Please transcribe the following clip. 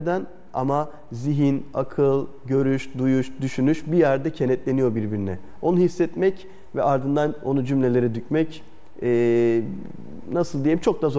ama zihin, akıl, görüş, duyuş, düşünüş bir yerde kenetleniyor birbirine. Onu hissetmek ve ardından onu cümlelere dökmek nasıl diyeyim çok da zor.